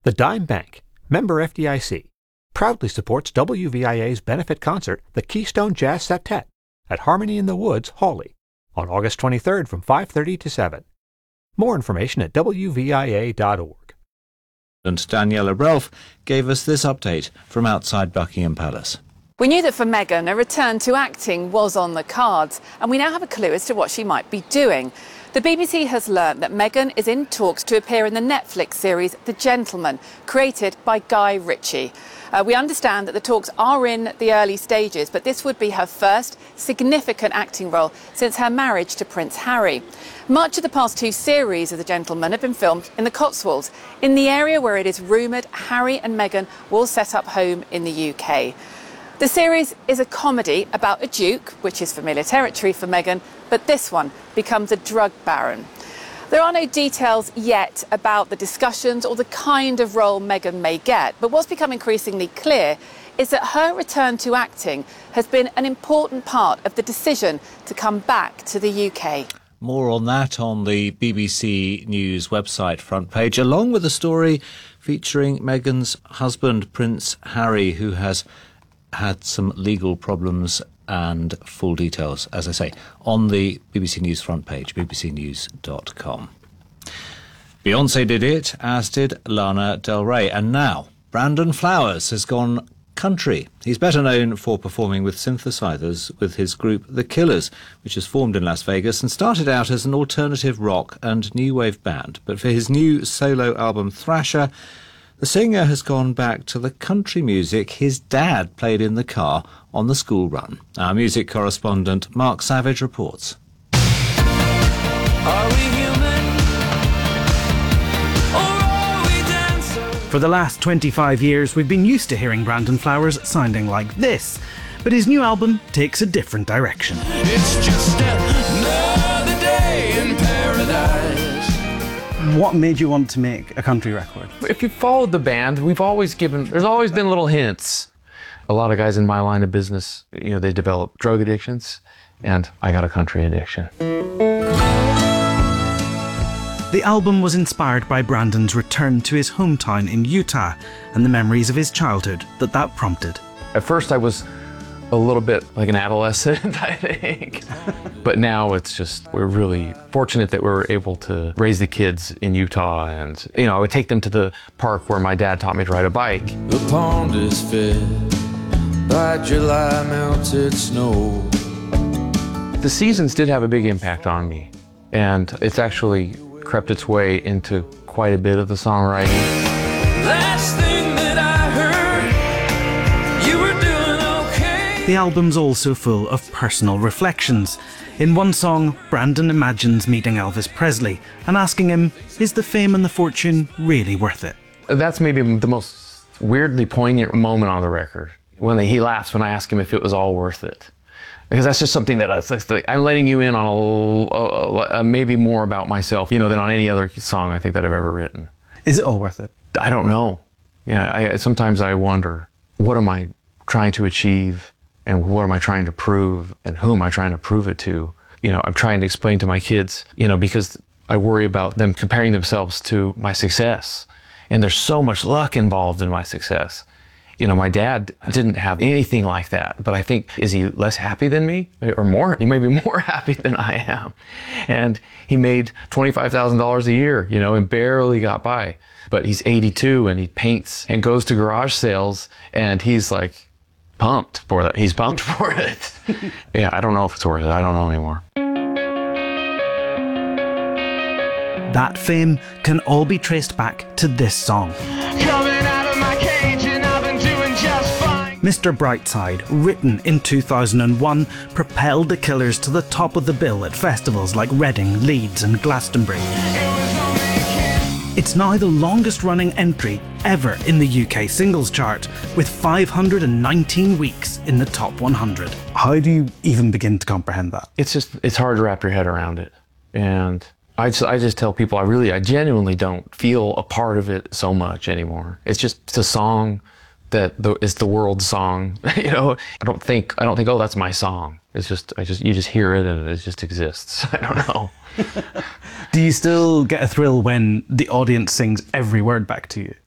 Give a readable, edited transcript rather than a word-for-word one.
The Dime Bank, member FDIC, proudly supports WVIA's benefit concert, the Keystone Jazz Septet, at Harmony in the Woods, Hawley, on August 23rd from 5:30 to 7. More information at wvia.org. And Daniela Relf gave us this update from outside Buckingham Palace. We knew that for Meghan, a return to acting was on the cards, and we now have a clue as to what she might be doing. The BBC has learnt that Meghan is in talks to appear in the Netflix series The Gentleman, created by Guy Ritchie. We understand that the talks are in the early stages, but this would be her first significant acting role since her marriage to Prince Harry. Much of the past two series of The Gentleman have been filmed in the Cotswolds, in the area where it is rumoured Harry and Meghan will set up home in the UK. The series is a comedy about a duke, which is familiar territory for Meghan, but this one becomes a drug baron. There are no details yet about the discussions or the kind of role Meghan may get, but what's become increasingly clear is that her return to acting has been an important part of the decision to come back to the UK. More on that on the BBC News website front page, along with a story featuring Meghan's husband, Prince Harry, who has had some legal problems, and full details, as I say, on the BBC News front page, bbcnews.com. Beyoncé did it, as did Lana Del Rey, and now Brandon Flowers has gone country. He's better known for performing with synthesizers with his group The Killers, which has formed in Las Vegas and started out as an alternative rock and new wave band. But for his new solo album Thrasher, the singer has gone back to the country music his dad played in the car on the school run. Our music correspondent Mark Savage reports. Are we human? Or are we dancing? For the last 25 years, we've been used to hearing Brandon Flowers sounding like this, but his new album takes a different direction. It's just another day in paradise. What made you want to make a country record? If you followed the band, there's always been little hints. A lot of guys in my line of business, they develop drug addictions, and I got a country addiction. The album was inspired by Brandon's return to his hometown in Utah and the memories of his childhood that prompted. At first I was a little bit like an adolescent, I think. But now it's just, we're really fortunate that we're able to raise the kids in Utah, and, I would take them to the park where my dad taught me to ride a bike. The pond is fed by July melted snow. The seasons did have a big impact on me, and it's actually crept its way into quite a bit of the songwriting. Last thing that I heard, you were doing okay. The album's also full of personal reflections. In one song, Brandon imagines meeting Elvis Presley and asking him, is the fame and the fortune really worth it? That's maybe the most weirdly poignant moment on the record, when he laughs when I ask him if it was all worth it. Because that's just something that I'm letting you in on maybe more about myself, than on any other song I think that I've ever written. Is it all worth it? I don't know. Yeah, sometimes I wonder, what am I trying to achieve, and what am I trying to prove, and who am I trying to prove it to? I'm trying to explain to my kids, because I worry about them comparing themselves to my success. And there's so much luck involved in my success. My dad didn't have anything like that, but I think, is he less happy than me? Or more? He may be more happy than I am. And he made $25,000 a year, and barely got by. But he's 82 and he paints and goes to garage sales, and he's like pumped for that. He's pumped for it. Yeah, I don't know if it's worth it. I don't know anymore. That fame can all be traced back to this song. Coming out of my cage and I've been doing just fine. Mr. Brightside, written in 2001, propelled the Killers to the top of the bill at festivals like Reading, Leeds and Glastonbury. It's now the longest running entry ever in the UK singles chart, with 519 weeks in the top 100. How do you even begin to comprehend that? It's hard to wrap your head around it. And I just tell people I genuinely don't feel a part of it so much anymore. It's just a song that is the world's song. I don't think, oh, that's my song. It's just, you just hear it and it just exists. I don't know. Do you still get a thrill when the audience sings every word back to you?